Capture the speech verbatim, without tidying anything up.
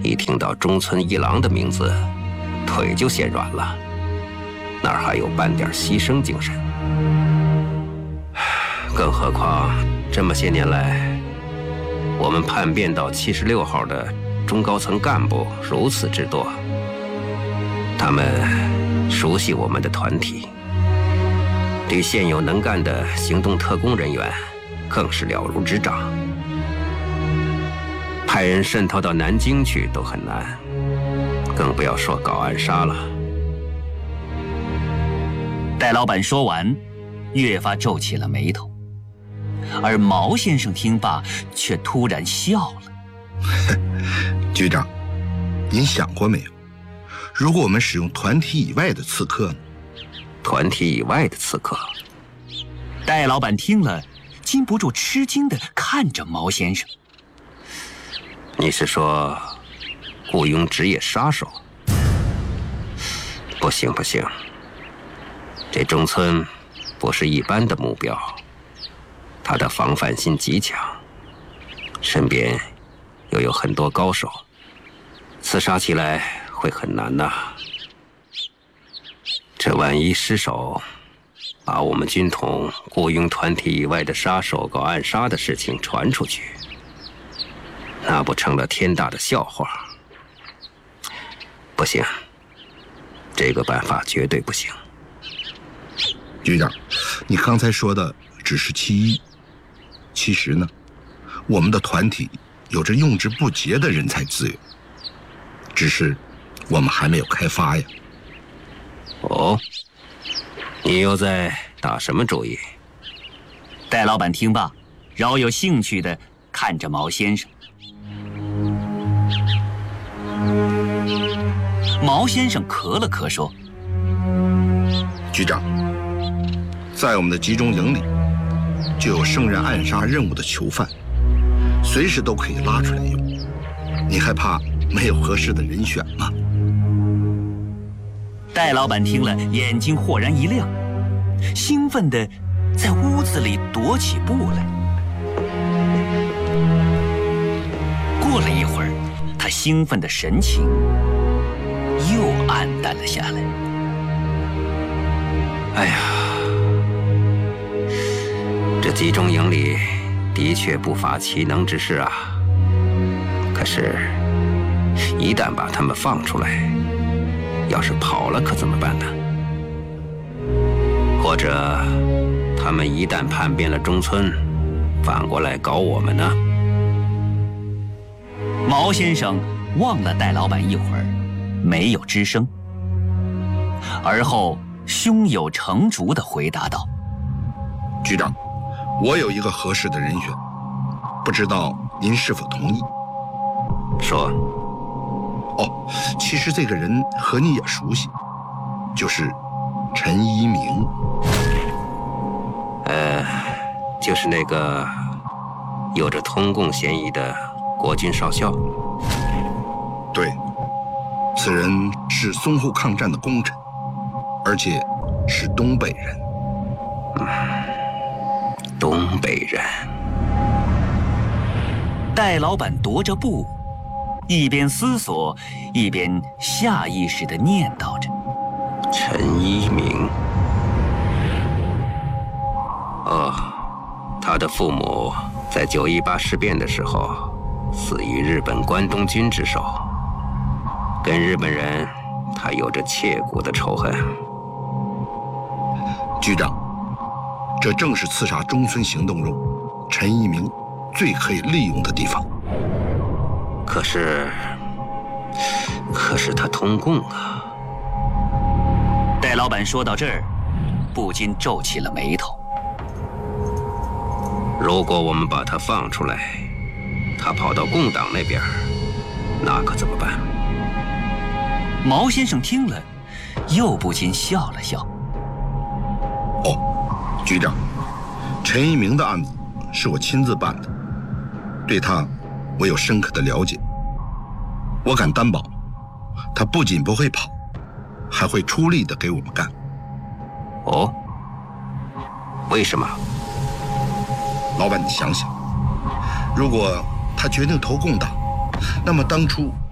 一听到中村一郎的名字，腿就先软了，哪儿还有半点牺牲精神？更何况这么些年来，我们叛变到七十六号的中高层干部如此之多，他们熟悉我们的团体，对现有能干的行动特工人员更是了如指掌。派人渗透到南京去都很难，更不要说搞暗杀了。 戴老板说完，越发皱起了眉头，而毛先生听罢，却突然笑了。 局长，您想过没有，如果我们使用团体以外的刺客呢？ 团体以外的刺客？ 戴老板听了，禁不住吃惊地看着毛先生。 你是说雇佣职业杀手？不行不行，这中村不是一般的目标，他的防范心极强，身边又有很多高手，刺杀起来会很难呐。这万一失手，把我们军统雇佣团体以外的杀手搞暗杀的事情传出去，那不成了天大的笑话？不行，这个办法绝对不行。 局长，你刚才说的只是其一，其实呢，我们的团体有着用之不竭的人才资源，只是我们还没有开发呀。 哦，你又在打什么主意？ 戴老板听罢，饶有兴趣地看着毛先生。毛先生咳了咳说：“ 局长，在我们的集中营里，就有胜任暗杀任务的囚犯，随时都可以拉出来用。你还怕没有合适的人选吗？” 戴老板听了，眼睛豁然一亮，兴奋地在屋子里踱起步来。过了一会儿，他兴奋的神情又黯淡了下来。 哎呀，这集中营里的确不乏奇能之士啊，可是一旦把他们放出来，要是跑了可怎么办呢？或者他们一旦叛变了中村，反过来搞我们呢？ 毛先生望了戴老板一会儿，没有吱声，而后胸有成竹地回答道：“ 局长，我有一个合适的人选，不知道您是否同意？” 说。 哦，其实这个人和你也熟悉，就是陈一鸣。 呃，就是那个有着通共嫌疑的国军少校。 对，此人是淞沪抗战的功臣，而且是东北人。 嗯，东北人。 戴老板踱着步，一边思索，一边下意识地念叨着：“ 陈一鸣。哦，他的父母在九一八事变的时候死于日本关东军之手，跟日本人他有着切骨的仇恨。” 局长，这正是刺杀中村行动中陈一鸣最可以利用的地方。 可是，可是他通共啊！ 戴老板说到这儿，不禁皱起了眉头。 如果我们把他放出来，他跑到共党那边，那可怎么办？ 毛先生听了，又不禁笑了笑。 哦，局长，陈一鸣的案子是我亲自办的，对他我有深刻的了解。我敢担保，他不仅不会跑，还会出力的给我们干。 哦，为什么？ 老板，你想想，如果他决定投共党，那么当初